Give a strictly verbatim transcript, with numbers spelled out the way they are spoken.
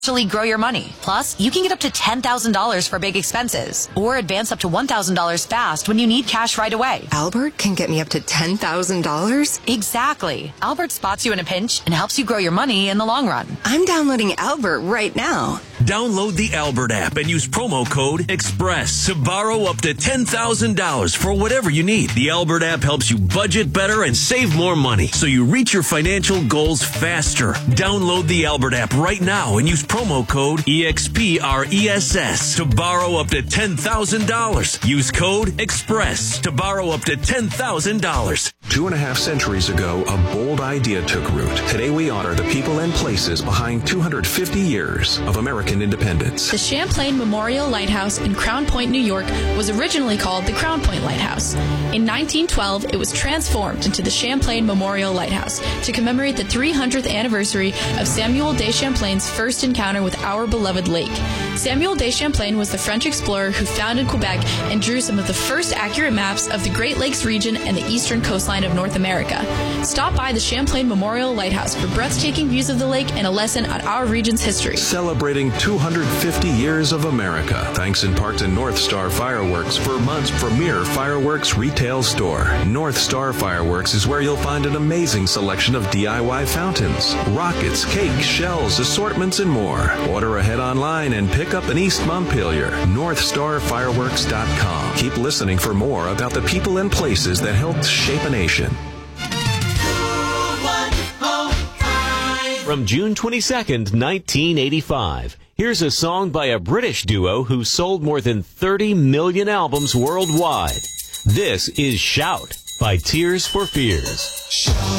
Actually grow your money. Plus, you can get up to ten thousand dollars for big expenses or advance up to one thousand dollars fast when you need cash right away. Albert can get me up to ten thousand dollars? Exactly. Albert spots you in a pinch and helps you grow your money in the long run. I'm downloading Albert right now. Download the Albert app and use promo code EXPRESS to borrow up to ten thousand dollars for whatever you need. The Albert app helps you budget better and save more money so you reach your financial goals faster. Download the Albert app right now and use promo code EXPRESS to borrow up to ten thousand dollars. Use code EXPRESS to borrow up to ten thousand dollars. Two and a half centuries ago, a bold idea took root. Today we honor the people and places behind two hundred fifty years of American independence. The Champlain Memorial Lighthouse in Crown Point, New York was originally called the Crown Point Lighthouse. In nineteen twelve, it was transformed into the Champlain Memorial Lighthouse to commemorate the three hundredth anniversary of Samuel de Champlain's first encounter with our beloved lake. Samuel de Champlain was the French explorer who founded Quebec and drew some of the first accurate maps of the Great Lakes region and the eastern coastline of North America. Stop by the Champlain Memorial Lighthouse for breathtaking views of the lake and a lesson on our region's history. Celebrating two hundred fifty years of America, thanks in part to North Star Fireworks, Vermont's premier fireworks retail store. North Star Fireworks is where you'll find an amazing selection of D I Y fountains, rockets, cakes, shells, assortments, and more. Order ahead online and pick up in East Montpelier. North Star Fireworks dot com. Keep listening for more about the people and places that helped shape a nation. From June twenty-second, nineteen eighty-five, here's a song by a British duo who sold more than thirty million albums worldwide. This is Shout by Tears for Fears. Shout.